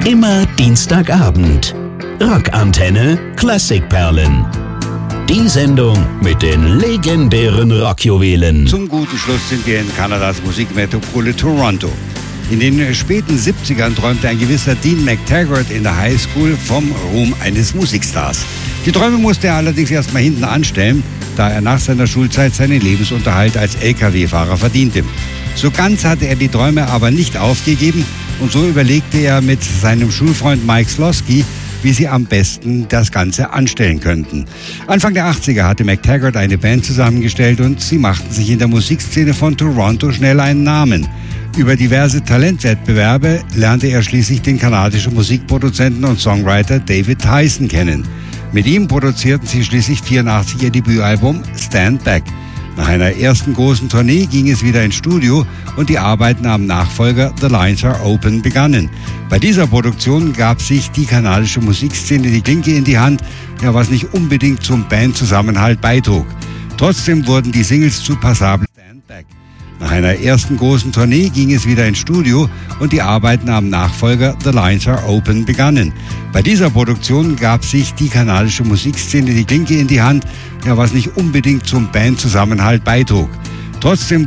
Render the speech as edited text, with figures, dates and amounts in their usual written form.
Immer Dienstagabend. Rockantenne Klassikperlen. Die Sendung mit den legendären Rockjuwelen. Zum guten Schluss sind wir in Kanadas Musikmetropole Toronto. In den späten 70ern träumte ein gewisser Dean McTaggart in der Highschool vom Ruhm eines Musikstars. Die Träume musste er allerdings erstmal hinten anstellen, da er nach seiner Schulzeit seinen Lebensunterhalt als LKW-Fahrer verdiente. So ganz hatte er die Träume aber nicht aufgegeben und so überlegte er mit seinem Schulfreund Mike Slosky, wie sie am besten das Ganze anstellen könnten. Anfang der 80er hatte McTaggart eine Band zusammengestellt und sie machten sich in der Musikszene von Toronto schnell einen Namen. Über diverse Talentwettbewerbe lernte er schließlich den kanadischen Musikproduzenten und Songwriter David Tyson kennen. Mit ihm produzierten sie schließlich 1984 ihr Debütalbum Stand Back. Nach einer ersten großen Tournee ging es wieder ins Studio und die Arbeiten am Nachfolger The Lines Are Open begannen. Bei dieser Produktion gab sich die kanadische Musikszene die Klinke in die Hand, ja, was nicht unbedingt zum Bandzusammenhalt beitrug. Trotzdem wurden die Singles zu passablen Stand Back. Nach einer ersten großen Tournee ging es wieder ins Studio und die Arbeiten am Nachfolger The Lines Are Open begannen. Bei dieser Produktion gab sich die kanadische Musikszene die Klinke in die Hand, ja, was nicht unbedingt zum Bandzusammenhalt beitrug. Trotzdem